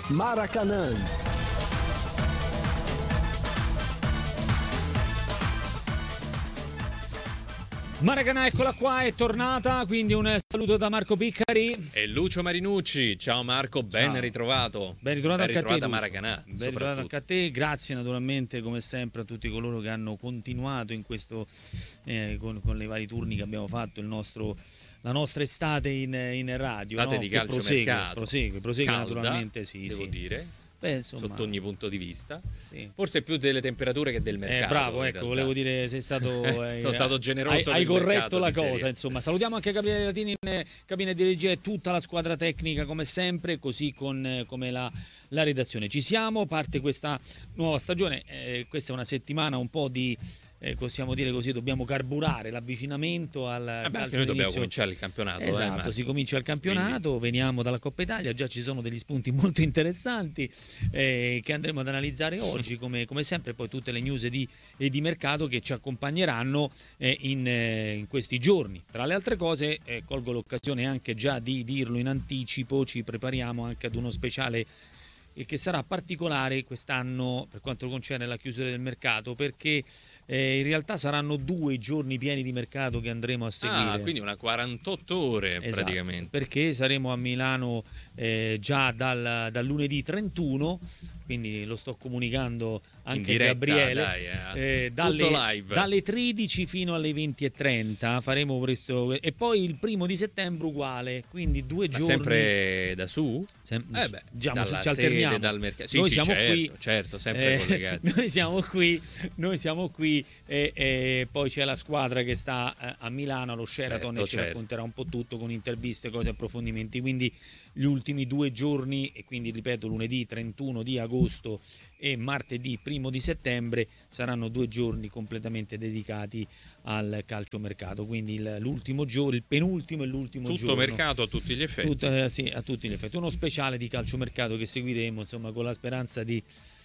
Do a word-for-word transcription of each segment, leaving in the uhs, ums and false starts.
Maracanã. Maracanã, eccola qua, è tornata, quindi un saluto da Marco Piccari e Lucio Marinucci. Ciao Marco, ben Ciao. ritrovato. Ben ritrovato ben anche a te, Maracanã. Ben ritrovato anche a te, grazie naturalmente come sempre a tutti coloro che hanno continuato in questo eh, con, con i vari turni che abbiamo fatto, il nostro la nostra estate in, in radio. Estate no? di Che calcio prosegue, mercato. prosegue, prosegue Calda, naturalmente, sì, devo sì. dire. Beh, insomma, sotto ogni punto di vista, sì. Forse più delle temperature che del mercato. Eh, bravo, ecco, realtà. volevo dire, sei stato eh, sono stato generoso. Hai, hai corretto la cosa, serie. insomma. Salutiamo anche Gabriele Latini in cabina di regia e tutta la squadra tecnica come sempre, così con eh, come la, la redazione. Ci siamo, parte questa nuova stagione, eh, questa è una settimana un po' di Eh, possiamo dire così, dobbiamo carburare l'avvicinamento al eh beh, calcio noi dobbiamo inizio. cominciare il campionato. Esatto, eh, si comincia il campionato, Quindi... veniamo dalla Coppa Italia, già ci sono degli spunti molto interessanti eh, che andremo ad analizzare oggi, come, come sempre, poi tutte le news di, eh, di mercato che ci accompagneranno eh, in, eh, in questi giorni. Tra le altre cose, eh, colgo l'occasione anche già di dirlo in anticipo, ci prepariamo anche ad uno speciale e che sarà particolare quest'anno per quanto concerne la chiusura del mercato, perché eh, in realtà saranno due giorni pieni di mercato che andremo a seguire. Ah, quindi una quarantotto ore esatto, praticamente. Perché saremo a Milano eh, già dal, dal lunedì trentuno, quindi lo sto comunicando anche diretta, a Gabriele, dai, eh. eh, dalle, tutto live. dalle tredici fino alle venti e trenta faremo questo, e poi il primo di settembre uguale, quindi due Ma giorni. Sempre da su? Sem- eh beh, diciamo, dalla ci alterniamo. Sede, dal mercato. Sì, noi sì, siamo certo, qui, certo, sempre eh, collegati. Noi siamo qui, noi siamo qui e, e poi c'è la squadra che sta eh, a Milano, lo Sheraton, certo, e ci certo. racconterà un po' tutto con interviste, cose, approfondimenti. Quindi gli ultimi due giorni, e quindi ripeto lunedì trentuno di agosto e martedì primo di settembre, saranno due giorni completamente dedicati al calciomercato, quindi il, l'ultimo giorno, il penultimo e l'ultimo tutto giorno. Tutto mercato a tutti gli effetti. Tut, eh, sì, a tutti gli effetti. Uno speciale di calciomercato che seguiremo, insomma, con la speranza di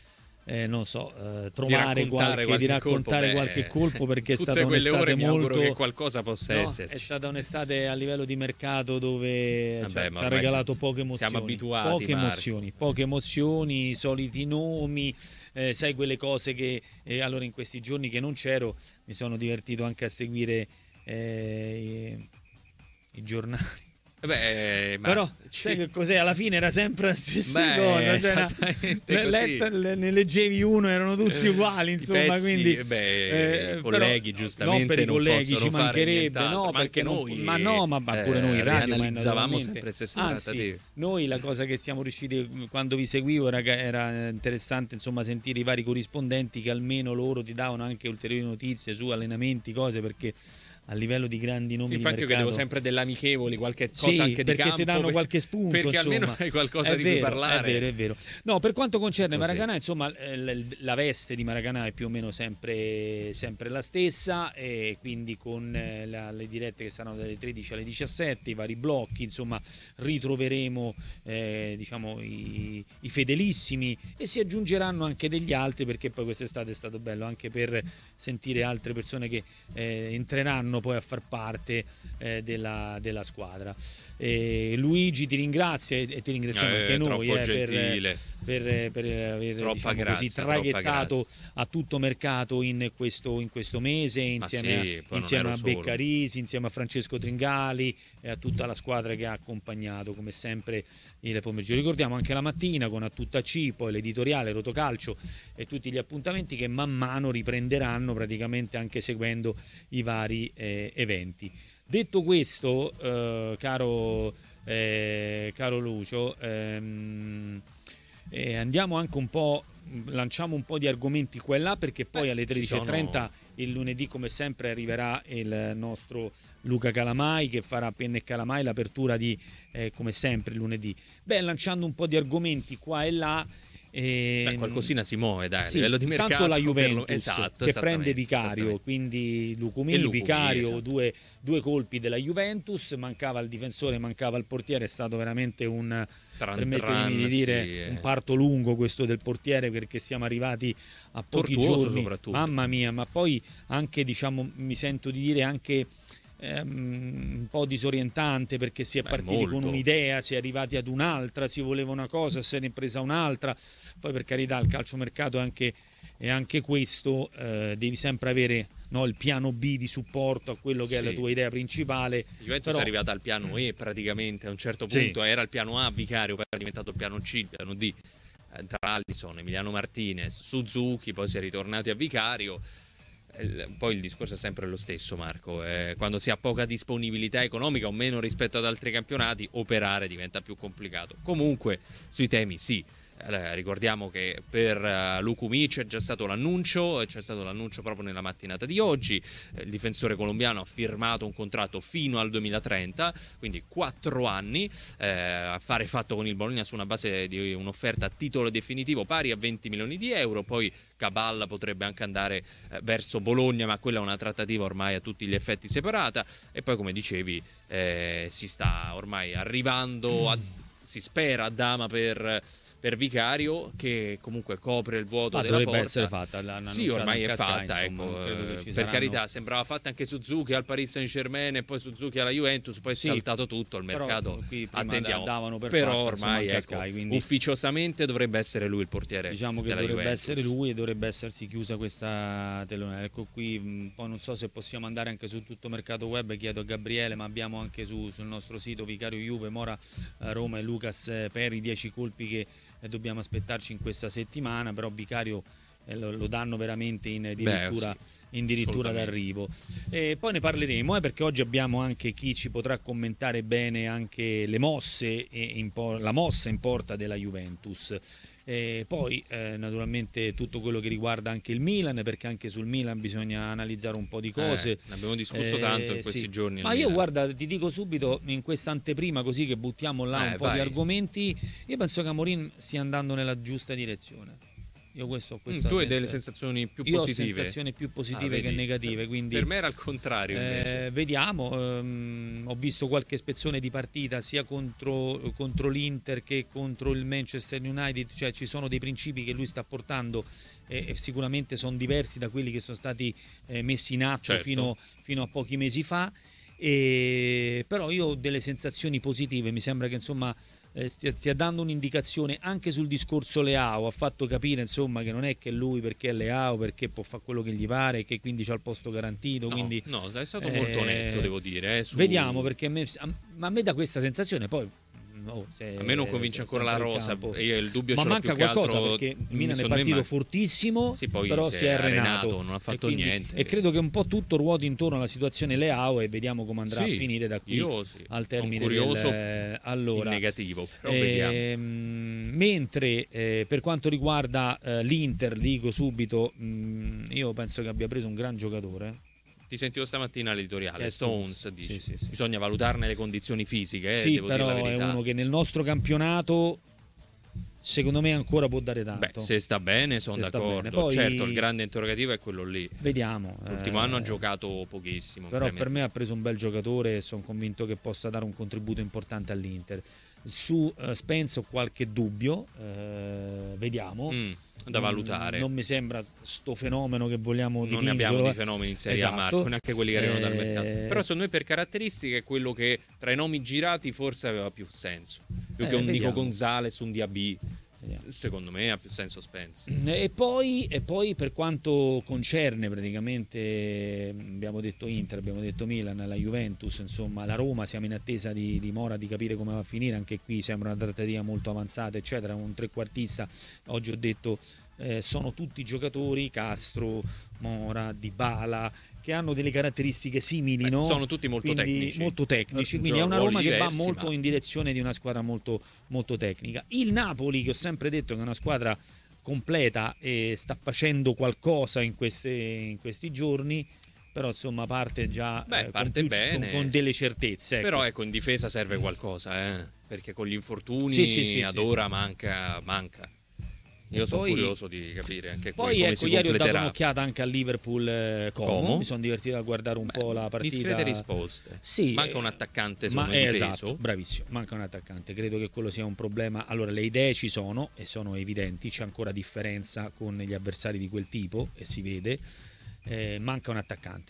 eh, non so, eh, trovare di qualche, qualche di raccontare colpo, qualche colpo, perché è tutte stata quelle un'estate ore mi molto auguro che qualcosa possa no, essere. è stata un'estate a livello di mercato dove Vabbè, ci, ci ha regalato poche emozioni. Siamo abituati, poche Marco. emozioni, poche emozioni, i soliti nomi, eh, sai quelle cose che eh, allora in questi giorni che non c'ero mi sono divertito anche a seguire eh, i, i giornali. Beh, ma però ci... sai che cos'è? Alla fine era sempre la stessa Beh, cosa, cioè, esattamente una, letto, le, ne leggevi uno, erano tutti uguali, insomma. Pezzi, quindi beh, eh, i colleghi però, giustamente non per i non colleghi possono ci fare mancherebbe, no, ma perché anche non, noi, ma no, ma, ma pure noi in radio, analizzavamo ma sempre le stesse Anzi, trattative. noi la cosa che siamo riusciti, quando vi seguivo, era, era interessante, insomma, sentire i vari corrispondenti che almeno loro ti davano anche ulteriori notizie su allenamenti, cose, perché a livello di grandi nomi sì, di infatti mercato, io vedevo sempre dell'amichevoli, qualche cosa sì, anche di perché campo, ti danno per... qualche spunto, perché insomma. almeno hai qualcosa è di vero, cui parlare. È vero, è vero. No, per quanto concerne Così. Maracanã, insomma, la veste di Maracanã è più o meno sempre, sempre la stessa, e quindi con la, le dirette che saranno dalle tredici alle diciassette, i vari blocchi, insomma, ritroveremo eh, diciamo i, i fedelissimi, e si aggiungeranno anche degli altri, perché poi quest'estate è stato bello anche per sentire altre persone che eh, entreranno poi a far parte Eh, della, della squadra. Eh, Luigi ti ringrazio e, e ti ringraziamo eh, anche noi eh, per, per, per aver troppa diciamo grazia, così, traghettato a tutto mercato in questo, in questo mese insieme, sì, a, insieme a solo. Beccarisi, insieme a Francesco Tringali e a tutta la squadra che ha accompagnato come sempre il pomeriggio. Ricordiamo anche la mattina con A Tutta C, poi l'editoriale Rotocalcio e tutti gli appuntamenti che man mano riprenderanno, praticamente anche seguendo i vari eh, eventi. Detto questo, eh, caro, eh, caro Lucio, ehm, eh, andiamo anche un po', lanciamo un po' di argomenti qua e là, perché poi Beh, alle tredici e trenta sono... il lunedì, come sempre, arriverà il nostro Luca Calamai, che farà Penna e Calamai l'apertura di, eh, come sempre, il lunedì. Beh, lanciando un po' di argomenti qua e là. E... Beh, qualcosina si muove, dai, sì, a livello di mercato. Tanto la Juventus, lo... esatto, che prende Vicario, quindi Lucumí, Lucumí, Vicario, esatto. due, due colpi della Juventus, mancava il difensore, mancava il portiere, è stato veramente un, permettetemi di dire, sì, eh. un parto lungo questo del portiere, perché siamo arrivati a pochi Tortuoso giorni, soprattutto. mamma mia, ma poi anche, diciamo, mi sento di dire anche ehm, un po' disorientante, perché si è Beh, partiti molto. con un'idea, si è arrivati ad un'altra, si voleva una cosa, se ne è presa un'altra. Poi, per carità, il calciomercato è anche, è anche questo, eh, devi sempre avere, no, il piano B di supporto a quello che Sì. è la tua idea principale. Juventus Però è arrivata al piano E praticamente, a un certo Sì. punto era il piano A, Vicario, poi è diventato il piano C, il piano D, eh, tra Alisson, Emiliano Martinez, Suzuki, poi si è ritornati a Vicario. Eh, Poi il discorso è sempre lo stesso, Marco, eh, quando si ha poca disponibilità economica o meno rispetto ad altri campionati, operare diventa più complicato. Comunque sui temi sì. Eh, ricordiamo che per uh, Lucumi c'è già stato l'annuncio, c'è stato l'annuncio proprio nella mattinata di oggi. Eh, il difensore colombiano ha firmato un contratto fino al duemilatrenta, quindi quattro anni, eh, affare fatto con il Bologna su una base di un'offerta a titolo definitivo pari a venti milioni di euro. Poi Caballa potrebbe anche andare eh, verso Bologna, ma quella è una trattativa ormai a tutti gli effetti separata. E poi, come dicevi, eh, si sta ormai arrivando a, si spera a Dama per per Vicario, che comunque copre il vuoto Ma della dovrebbe porta. essere fatta, l'hanno Sì, annunciata ormai in è cascata, fatta, insomma, ecco, credo che eh, ci per saranno- carità, sembrava fatta anche Suzuki al Paris Saint-Germain e poi Suzuki alla Juventus, poi è Sì, saltato tutto il però mercato. qui prima Attendiamo. da- davano per però fatta, insomma, ormai in ecco, Cascai, quindi ufficiosamente dovrebbe essere lui il portiere diciamo che della dovrebbe Juventus. essere lui e dovrebbe essersi chiusa questa telona. Ecco qui, mh, poi non so se possiamo andare anche su tutto mercato web, chiedo a Gabriele, ma abbiamo anche su, sul nostro sito Vicario Juve, Mora eh, Roma e Lucas eh, per i dieci colpi che eh, dobbiamo aspettarci in questa settimana, però Vicario eh, lo, lo danno veramente in addirittura, Beh, sì, in addirittura assolutamente. d'arrivo. E poi ne parleremo, eh, perché oggi abbiamo anche chi ci potrà commentare bene anche le mosse e in por- la mossa in porta della Juventus. E poi eh, naturalmente tutto quello che riguarda anche il Milan, perché anche sul Milan bisogna analizzare un po' di cose. Eh, ne abbiamo discusso Eh, tanto in questi sì. giorni. Ma al io Milan. guarda, ti dico subito, in questa anteprima così che buttiamo là Eh, un po' vai. di argomenti, io penso che Amorim stia andando nella giusta direzione. Io questo ho Mm, questa tu hai delle sensazione. sensazioni più Io ho positive. sensazioni più positive Ah, che vedi? negative, quindi Per me era il contrario invece. eh, vediamo, ehm, ho visto qualche spezzone di partita sia contro, contro l'Inter che contro il Manchester United, cioè ci sono dei principi che lui sta portando eh, e sicuramente sono diversi da quelli che sono stati eh, messi in atto Certo. fino, fino a pochi mesi fa, e, però io ho delle sensazioni positive, mi sembra che insomma eh, stia, stia dando un'indicazione anche sul discorso Leao, ha fatto capire insomma che non è che lui perché è Leao, perché può fare quello che gli pare, che quindi c'ha il posto garantito, No, quindi no, è stato eh, molto netto, devo dire. eh, su- vediamo, perché a me, a, ma a me da questa sensazione poi oh, se, A me non convince se- ancora la sempre in rosa. campo. Io il dubbio Ma ce l'ho manca più che qualcosa altro, perché il mm, Milan è secondo me partito man- fortissimo, Sì, poi però si si è è arenato, arenato, non ha e fatto quindi- niente. e credo che un po' tutto ruoti intorno alla situazione Leao e vediamo come andrà Sì, a finire da qui io sì, al sono termine curioso del, allora in negativo, però vediamo. Ehm, mentre eh, per quanto riguarda eh, l'Inter, dico subito, mh, io penso che abbia preso un gran giocatore. Ti sentivo stamattina all'editoriale, Eh, Stones, Stones, dici. sì, sì, sì. Bisogna valutarne le condizioni fisiche, eh, Sì, devo dire la però è verità. uno che nel nostro campionato secondo me ancora può dare Beh, tanto. se sta bene, sono Se sta d'accordo. bene. Poi- Certo, il grande interrogativo è quello lì. Vediamo. L'ultimo eh, anno ha giocato pochissimo. Però per veramente. me ha preso un bel giocatore e sono convinto che possa dare un contributo importante all'Inter. Su eh, Spence ho qualche dubbio, eh, vediamo. Mm, da valutare. Non, non mi sembra sto fenomeno che vogliamo Non ne dipingerlo. abbiamo di fenomeni in Serie A, Esatto. Marco, neanche quelli che arrivano dal Eh, mercato. Però secondo me per caratteristiche è quello che tra i nomi girati forse aveva più senso. Più Eh, che un Nico vediamo. Gonzalez, un Diaby. Vediamo. Secondo me ha più senso Spence. E poi, e poi per quanto concerne praticamente, abbiamo detto Inter, abbiamo detto Milan, la Juventus, insomma la Roma, siamo in attesa di, di Mora di capire come va a finire, anche qui sembra una trattativa molto avanzata eccetera, un trequartista, oggi ho detto eh, sono tutti giocatori, Castro, Mora, Dybala, che hanno delle caratteristiche simili, Beh, no? sono tutti molto Quindi, tecnici. molto tecnici, Eh, quindi è una ruoli Roma che va diversi, molto ma- in direzione di una squadra molto, molto tecnica. Il Napoli, che ho sempre detto che è una squadra completa e sta facendo qualcosa in, queste, in questi giorni, però insomma parte già Beh, eh, parte con, più- bene. con, con delle certezze. Ecco. Però ecco, in difesa serve qualcosa, eh? Perché con gli infortuni Sì, sì, sì, ad sì, ora sì. manca, manca. Io E sono poi- curioso di capire anche Poi come ecco, si ieri ho dato completerà. un'occhiata anche al Liverpool eh, Como. Como? Mi sono divertito a guardare un Beh, po' la partita. discrete risposte. Sì, Manca eh, un attaccante ma secondo me, eh, di esatto, peso. bravissimo, manca un attaccante, credo che quello sia un problema. Allora le idee ci sono e sono evidenti, c'è ancora differenza con gli avversari di quel tipo e si vede, eh, manca un attaccante,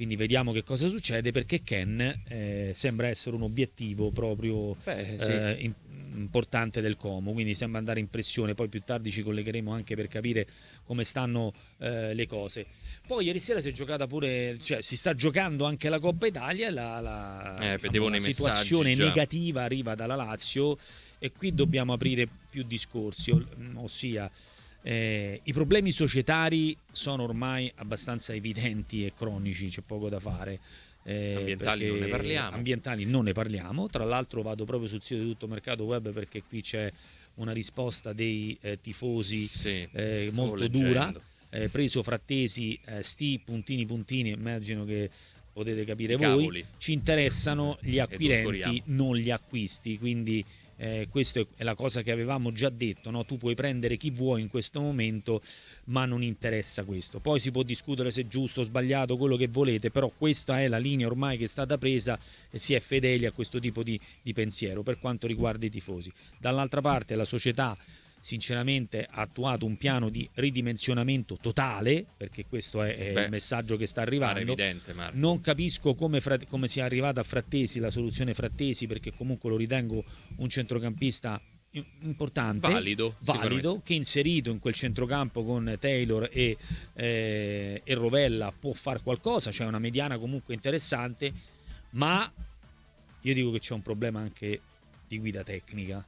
quindi vediamo che cosa succede, perché Ken eh, sembra essere un obiettivo proprio Beh, sì. eh, in- importante del Como, quindi sembra andare in pressione. Poi più tardi ci collegheremo anche per capire come stanno eh, le cose. Poi ieri sera si è giocata pure, cioè si sta giocando anche la Coppa Italia, e la, la, Eh, diciamo, vedevo la nei messaggi situazione già. negativa arriva dalla Lazio, e qui dobbiamo aprire più discorsi, o- ossia eh, i problemi societari sono ormai abbastanza evidenti e cronici, c'è poco da fare. Eh, Ambientali non ne perché parliamo. ambientali non ne parliamo. Tra l'altro vado proprio sul sito di Tutto Mercato Web, perché qui c'è una risposta dei eh, tifosi Sì, eh, stavo molto dura. leggendo. Eh, preso Frattesi, eh, sti puntini puntini, immagino che potete capire I voi. cavoli. Ci interessano gli acquirenti, Edulcoriamo. non gli acquisti, quindi eh, questa è la cosa che avevamo già detto, no? Tu puoi prendere chi vuoi in questo momento, ma non interessa questo. Poi si può discutere se è giusto o sbagliato, quello che volete, però questa è la linea ormai che è stata presa, e si è fedeli a questo tipo di, di pensiero per quanto riguarda i tifosi. Dall'altra parte la società sinceramente ha attuato un piano di ridimensionamento totale, perché questo è, è Beh, il messaggio che sta Pare arrivando. evidente, Marco. Non capisco come, Fra- come sia arrivata a Frattesi la soluzione Frattesi, perché comunque lo ritengo un centrocampista i- importante, Valido, valido, sicuramente. che inserito in quel centrocampo con Taylor e, eh, e Rovella può fare qualcosa, c'è una mediana comunque interessante, ma io dico che c'è un problema anche di guida tecnica,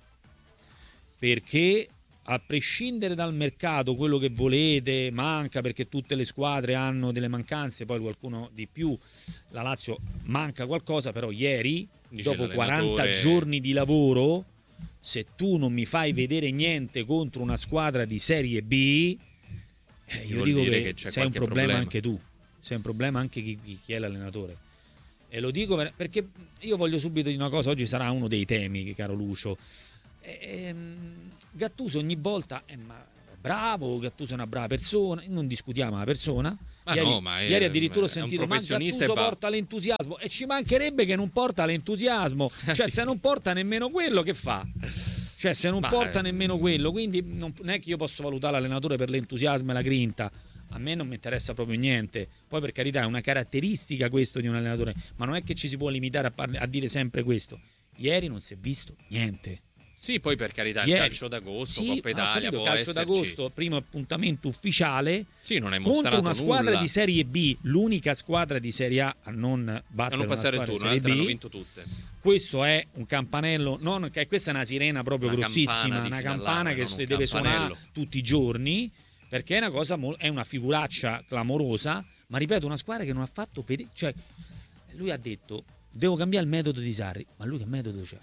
perché a prescindere dal mercato, quello che volete, manca, perché tutte le squadre hanno delle mancanze, poi qualcuno di più, la Lazio manca qualcosa, però ieri, Dice dopo quaranta l'allenatore- giorni di lavoro, se tu non mi fai vedere niente contro una squadra di Serie B, eh, io vuol dico dire che, che c'è sei un qualche problema, problema. anche tu, sei un problema anche chi, chi- chi è l'allenatore. E lo dico per- perché io voglio subito dire una cosa, oggi sarà uno dei temi, caro Lucio. Ehm, Gattuso ogni volta è ma- bravo, Gattuso è una brava persona, non discutiamo la persona. Ma ieri, no, ma è- ieri addirittura ho è un sentito ma professionista Gattuso e va- porta l'entusiasmo, e ci mancherebbe che non porta l'entusiasmo, cioè se non porta nemmeno quello, che fa? Cioè se non Ma, porta eh, nemmeno quello, quindi non, non è che io posso valutare l'allenatore per l'entusiasmo e la grinta. A me non mi interessa proprio niente. Poi per carità è una caratteristica questo di un allenatore, ma non è che ci si può limitare a, parli- a dire sempre questo. Ieri non si è visto niente. Sì, poi per carità, il Ieri- calcio d'agosto, Sì, Coppa ho Italia, capito, può calcio esserci. d'agosto, primo appuntamento ufficiale Sì, non è contro mostrato una squadra nulla. di Serie B, l'unica squadra di Serie A a non battere A non passare il una turno, squadra le di altre Serie hanno B. vinto tutte. Questo è un campanello, non, che questa è una sirena proprio Una grossissima, campana, una dici, campana d'allarme, che non si un deve suonare campanello. tutti i giorni, perché è una cosa mo- è una figuraccia clamorosa, ma ripeto, una squadra che non ha fatto vedere, cioè lui ha detto devo cambiare il metodo di Sarri, ma lui che metodo c'ha?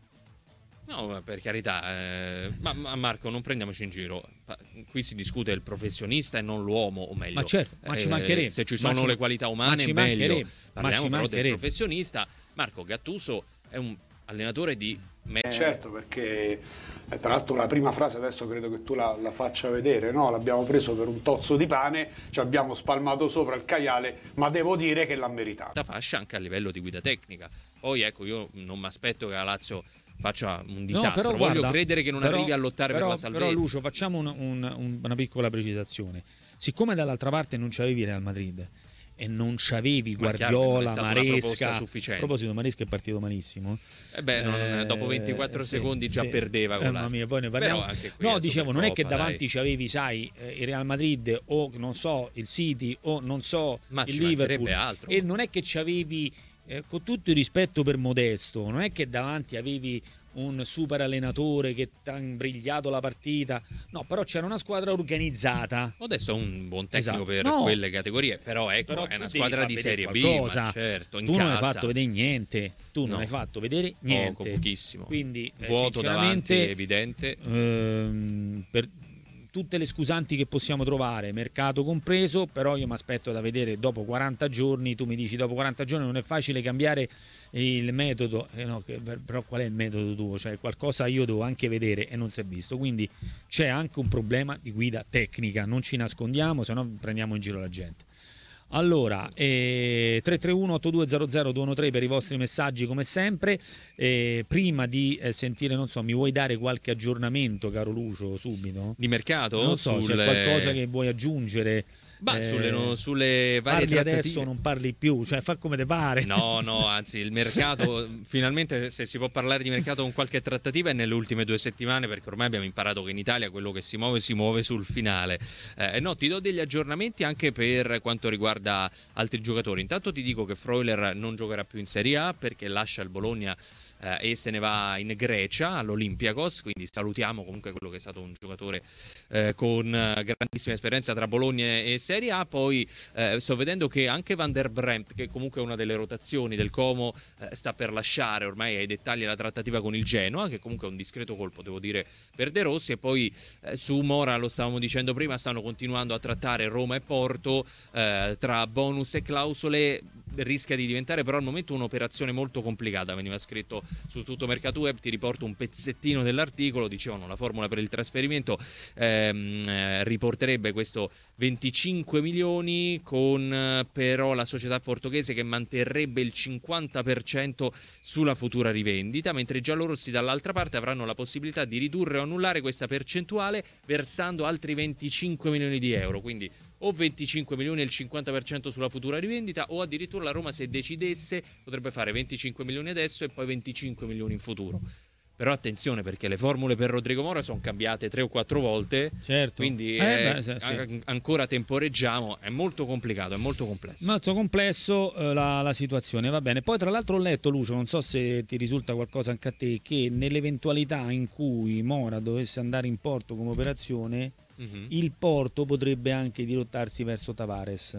No, ma per carità, eh, ma, ma Marco, non prendiamoci in giro. Pa- Qui si discute il professionista e non l'uomo, o meglio. Ma certo, ma ci eh, mancherebbe. Se ci Ma sono ci- le qualità ma umane, ci è meglio. mancherebbe, ma Parliamo ci però del mancherebbe. professionista. Marco Gattuso è un allenatore di me- Eh, certo, perché eh, tra l'altro la prima frase adesso credo che tu la, la faccia vedere, no? L'abbiamo preso per un tozzo di pane, ci abbiamo spalmato sopra il caiale, ma devo dire che l'ha meritato. fascia anche a livello di guida tecnica. Poi ecco, io non mi aspetto che la Lazio faccia un disastro. No, però Voglio guarda, credere che non però- arrivi a lottare però- per la salvezza. Però Lucio, facciamo un- un- un- una piccola precisazione. Siccome dall'altra parte non c'avevi Real Madrid e non c'avevi Ma è chiaro che non è Guardiola, stata una proposta Maresca, a sufficiente. proposito Maresca è partito malissimo. Eh beh, non- Eh, dopo ventiquattro sì, secondi già sì. perdeva con Eh, mamma Lazio. mia, poi ne parliamo. Però anche qui No, è dicevo, non è che Supercoppa, davanti dai. c'avevi, sai, eh, il Real Madrid o non so, il City o non so, Ma il ci Liverpool. mancherebbe altro. E non è che c'avevi, eh, con tutto il rispetto per Modesto, non è che davanti avevi un super allenatore che ti ha imbrigliato la partita. No, però c'era una squadra organizzata. Adesso è un buon tecnico Esatto. per No. quelle categorie, però ecco, Però è una tu devi squadra far di vedere Serie B, qualcosa. ma certo, in Tu non hai casa. fatto vedere niente. Tu non No. hai fatto vedere niente. Poco, pochissimo. Quindi eh, Vuoto davanti, sinceramente, evidente. ehm, per tutte le scusanti che possiamo trovare, mercato compreso, però io mi aspetto da vedere dopo quaranta giorni. Tu mi dici dopo quaranta giorni non è facile cambiare il metodo, eh no, che- però qual è il metodo tuo? Cioè qualcosa io devo anche vedere e non si è visto, quindi c'è anche un problema di guida tecnica, non ci nascondiamo, se no prendiamo in giro la gente. Allora, eh, tre tre uno otto due zero zero due uno tre per i vostri messaggi come sempre. Eh, prima di eh, sentire, non so, mi vuoi dare qualche aggiornamento, caro Lucio, subito? Di mercato? Non so, sulle- c'è qualcosa che vuoi aggiungere Ma eh, sulle, no, sulle varie parli trattative adesso, non parli più, cioè fa come te pare. No, no, anzi il mercato, finalmente se si può parlare di mercato con qualche trattativa è nelle ultime due settimane, perché ormai abbiamo imparato che in Italia quello che si muove si muove sul finale. Eh, no, ti do degli aggiornamenti anche per quanto riguarda altri giocatori. Intanto ti dico che Freuler non giocherà più in Serie A perché lascia il Bologna eh, e se ne va in Grecia all'Olympiakos, quindi salutiamo comunque quello che è stato un giocatore eh, con grandissima esperienza tra Bologna e Serie A. Poi eh, sto vedendo che anche Van der Bremt, che comunque è una delle rotazioni del Como, eh, sta per lasciare ormai ai dettagli la trattativa con il Genoa, che comunque è un discreto colpo devo dire per De Rossi. E poi eh, su Mora, lo stavamo dicendo prima, stanno continuando a trattare Roma e Porto, eh, tra bonus e clausole rischia di diventare però al momento un'operazione molto complicata. Veniva scritto su Tutto Mercato Web, ti riporto un pezzettino dell'articolo, dicevano la formula per il trasferimento ehm, eh, riporterebbe questo venticinque milioni con eh, però la società portoghese che manterrebbe il cinquanta per cento sulla futura rivendita, mentre i giallorossi dall'altra parte avranno la possibilità di ridurre o annullare questa percentuale versando altri venticinque milioni di euro, quindi o venticinque milioni e il cinquanta per cento sulla futura rivendita, o addirittura la Roma, se decidesse, potrebbe fare venticinque milioni adesso e poi venticinque milioni in futuro. Però attenzione, perché le formule per Rodrigo Mora sono cambiate tre o quattro volte, certo. quindi eh, eh, beh, sì, sì. a- ancora temporeggiamo, è molto complicato, è molto complesso. Molto complesso eh, la, la situazione, va bene. Poi tra l'altro ho letto, Lucio, non so se ti risulta qualcosa anche a te, che nell'eventualità in cui Mora dovesse andare in porto come operazione, Mhm. il Porto potrebbe anche dirottarsi verso Tavares.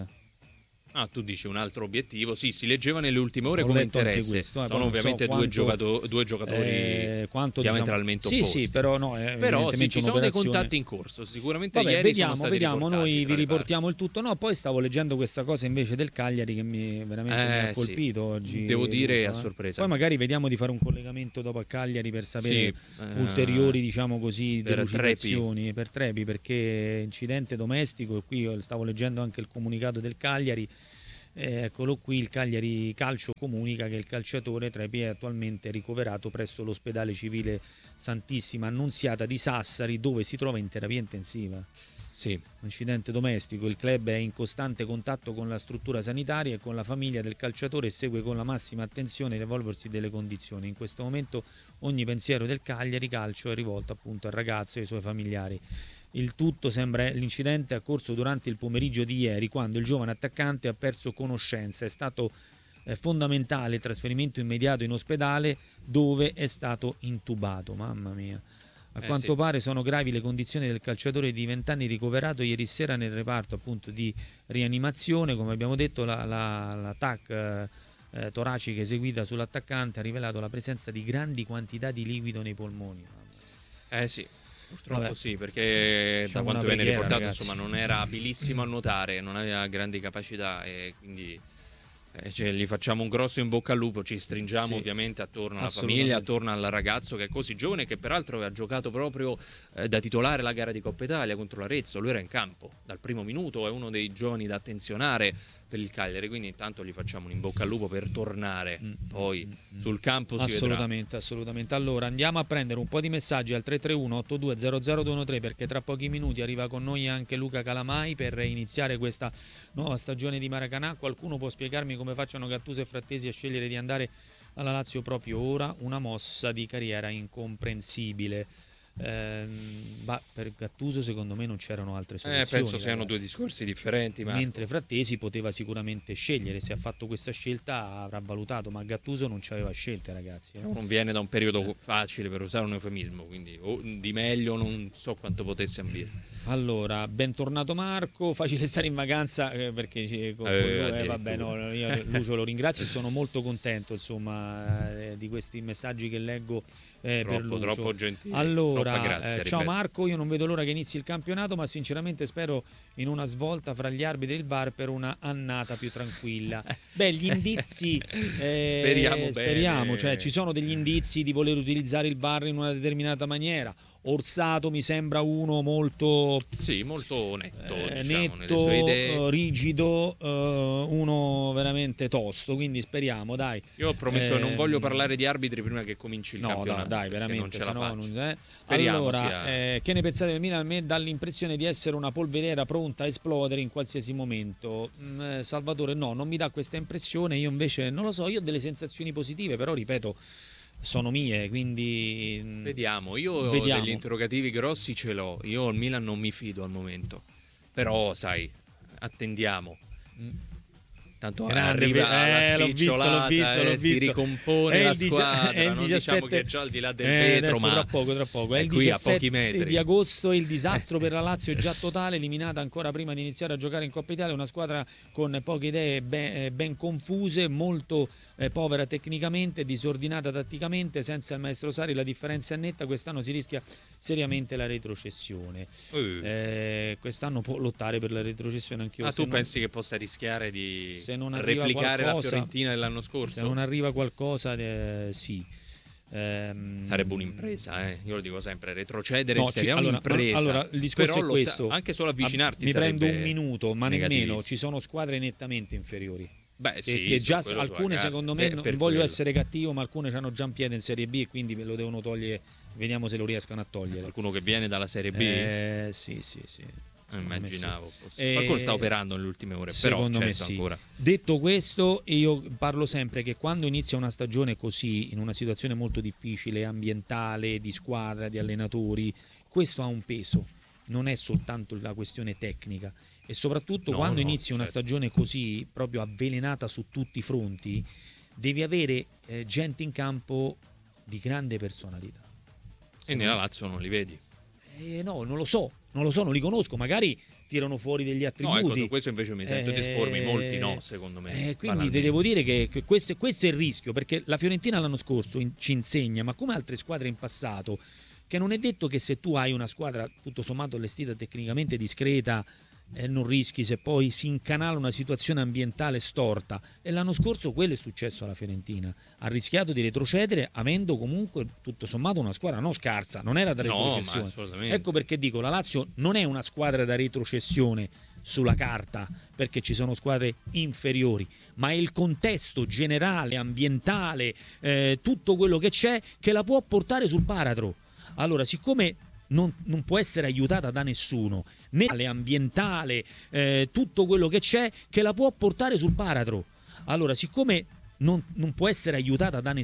Ah, tu dici un altro obiettivo? Sì, si leggeva nelle ultime ore Ho come letto anche interesse. questo, eh, poi Sono non so ovviamente due, quanto, giocato- due giocatori eh, quanto, diametralmente diciamo, opposti. Sì, sì, però no, è Però sì, evidentemente ci sono dei un'operazione- contatti in corso. Sicuramente Vabbè, ieri vediamo, sono stati vediamo, riportati noi tra vi le riportiamo il tutto. No, poi stavo leggendo questa cosa invece del Cagliari che mi veramente mi Eh, ha colpito sì. oggi. Devo dire, Lucio, a eh. sorpresa. Poi magari vediamo di fare un collegamento dopo a Cagliari per sapere Sì, eh, ulteriori, diciamo così, per delucidazioni per Trepi, perché incidente domestico, e qui io stavo leggendo anche il comunicato del Cagliari. Eh, eccolo qui, il Cagliari Calcio comunica che il calciatore Trepi è attualmente ricoverato presso l'ospedale civile Santissima Annunziata di Sassari, dove si trova in terapia intensiva. Sì. Incidente domestico, il club è in costante contatto con la struttura sanitaria e con la famiglia del calciatore e segue con la massima attenzione l'evolversi delle condizioni. In questo momento ogni pensiero del Cagliari Calcio è rivolto appunto al ragazzo e ai suoi familiari. Il tutto sembra l'incidente occorso durante il pomeriggio di ieri, quando il giovane attaccante ha perso conoscenza. È stato eh, fondamentale il trasferimento immediato in ospedale, dove è stato intubato. Mamma mia. A Eh, quanto sì. pare sono gravi le condizioni del calciatore di venti anni ricoverato ieri sera nel reparto appunto di rianimazione. Come abbiamo detto, la, la, la T A C eh, eh, toracica eseguita sull'attaccante ha rivelato la presenza di grandi quantità di liquido nei polmoni. Eh sì, purtroppo Vabbè. sì, perché Facciamo da quanto una viene preghiera, riportato, ragazzi. insomma, non era abilissimo a nuotare, non aveva grandi capacità e quindi eh, cioè, gli facciamo un grosso in bocca al lupo, ci stringiamo Sì, ovviamente attorno alla assolutamente. famiglia, attorno al ragazzo che è così giovane, che peraltro aveva giocato proprio eh, da titolare la gara di Coppa Italia contro l'Arezzo. Lui era in campo dal primo minuto, è uno dei giovani da attenzionare per il Cagliari, quindi intanto gli facciamo un in bocca al lupo per tornare Mm, poi mm, mm. sul campo si vedrà. Assolutamente, assolutamente. Allora andiamo a prendere un po' di messaggi al tre tre uno otto due zero zero due uno tre, perché tra pochi minuti arriva con noi anche Luca Calamai per iniziare questa nuova stagione di Maracanã. Qualcuno può spiegarmi come facciano Gattuso e Frattesi a scegliere di andare alla Lazio proprio ora? Una mossa di carriera incomprensibile. Ehm, ma per Gattuso secondo me non c'erano altre Eh, soluzioni. penso siano ragazzi. due discorsi differenti, ma Mentre Frattesi poteva sicuramente scegliere, se ha fatto questa scelta avrà valutato, ma Gattuso non c'aveva scelte, ragazzi. eh. non viene da un periodo facile, per usare un eufemismo, quindi o di meglio non so quanto potesse ambire. Allora, bentornato Marco, facile stare in vacanza eh, perché eh, con, con Eh, lui, eh, addirittura. vabbè, no, io Lucio lo ringrazio e sono molto contento insomma eh, di questi messaggi che leggo eh, per Troppo, Lucio. troppo gentile. Allora, Troppa grazia, eh, ciao ripeto. Marco, io non vedo l'ora che inizi il campionato, ma sinceramente spero in una svolta fra gli arbitri del V A R per una annata più tranquilla. Beh, gli indizi eh, Speriamo bene. speriamo, cioè ci sono degli indizi di voler utilizzare il V A R in una determinata maniera. Orsato mi sembra uno molto sì, molto netto, eh, diciamo, netto, nelle sue idee. eh, rigido, eh, uno veramente tosto, quindi speriamo, dai. Io ho promesso che non Ehm, voglio parlare di arbitri prima che cominci il No, campionato, dai, dai, perché veramente, non ce la sennò faccio. non- eh. Speriamo Allora, sia... eh, che ne pensate del Milan? A me dà l'impressione di essere una polveriera pronta a esplodere in qualsiasi momento. Mm, eh, Salvatore, no, non mi dà questa impressione. Io invece non lo so, io ho delle sensazioni positive, però ripeto, sono mie, quindi mm, Vediamo, io vediamo. degli interrogativi grossi ce l'ho. Io al Milan non mi fido al momento. Però, sai, attendiamo. Mm. Tanto Grande, arriva eh, la l'ho visto, spicciolata, l'ho visto, l'ho eh, si visto. ricompone È la il dici- squadra. è il non diciassette diciamo che è già al di là del eh, vetro, adesso ma tra poco, tra poco. È è il qui a diciassette pochi metri. di agosto, il disastro per la Lazio è già totale, eliminata ancora prima di iniziare a giocare in Coppa Italia, una squadra con poche idee ben, eh, ben confuse, molto eh, povera tecnicamente, disordinata tatticamente, senza il maestro Sarri la differenza è netta, quest'anno si rischia seriamente la retrocessione. Uh. Eh, quest'anno può lottare per la retrocessione anche io. Ah, se tu non- pensi che possa rischiare di se non arriva replicare la qualcosa- Fiorentina dell'anno scorso? Se non arriva qualcosa, eh, sì. Ehm, Sarebbe un'impresa, eh. Io lo dico sempre, retrocedere no, seria ci- è allora, un'impresa. allora, il discorso Però è lotta- questo. anche solo avvicinarti Mi prendo sarebbe un minuto, ma nemmeno. negativissimo. Ci sono squadre nettamente inferiori. Beh, sì, Perché su già quello alcune, sulla carta. secondo me, Eh, non per voglio quello. essere cattivo, ma alcune hanno già un piede in Serie B e quindi ve lo devono togliere. Vediamo se lo riescono a togliere. Qualcuno che viene dalla Serie B? Eh, sì, sì, sì. Eh, Secondo me immaginavo. sì. fosse- Eh, Qualcuno sta operando nelle ultime ore, però Secondo me certo, sì. ancora. Detto questo, io parlo sempre che quando inizia una stagione così, in una situazione molto difficile, ambientale, di squadra, di allenatori, questo ha un peso, non è soltanto la questione tecnica. E soprattutto No, quando no, inizi una certo. stagione così, proprio avvelenata su tutti i fronti, devi avere eh, gente in campo di grande personalità. E nella Lazio non li vedi. Eh, no, non lo so, non lo so, non li conosco, magari tirano fuori degli No, attributi. ecco, su questo invece mi sento di espormi, Eh, molti no, secondo me. eh, quindi banalmente. ti devo dire che, che questo, questo è il rischio, perché la Fiorentina l'anno scorso in- ci insegna, ma come altre squadre in passato, che non è detto che se tu hai una squadra tutto sommato allestita tecnicamente discreta, eh, non rischi se poi si incanala una situazione ambientale storta. E l'anno scorso quello è successo alla Fiorentina. Ha rischiato di retrocedere avendo comunque tutto sommato una squadra non scarsa, non era da No, ma retrocessione. assolutamente. Ecco perché dico, la Lazio non è una squadra da retrocessione sulla carta, perché ci sono squadre inferiori, ma è il contesto generale, ambientale, eh, tutto quello che c'è che la può portare sul baratro. Allora, siccome non, non può essere aiutata da nessuno, né ambientale, eh, tutto quello che c'è che la può portare sul baratro. Allora, siccome non, non può essere aiutata da nessuno,